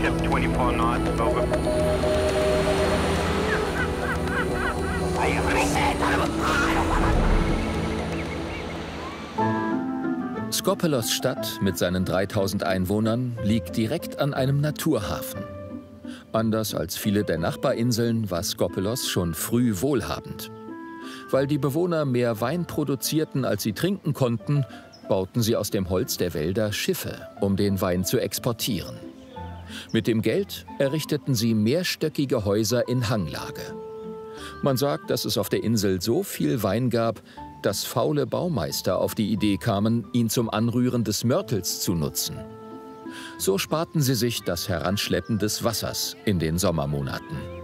Tip 24 knots, over. Skopelos Stadt mit seinen 3000 Einwohnern liegt direkt an einem Naturhafen. Anders als viele der Nachbarinseln war Skopelos schon früh wohlhabend. Weil die Bewohner mehr Wein produzierten, als sie trinken konnten, bauten sie aus dem Holz der Wälder Schiffe, um den Wein zu exportieren. Mit dem Geld errichteten sie mehrstöckige Häuser in Hanglage. Man sagt, dass es auf der Insel so viel Wein gab, dass faule Baumeister auf die Idee kamen, ihn zum Anrühren des Mörtels zu nutzen. So sparten sie sich das Heranschleppen des Wassers in den Sommermonaten.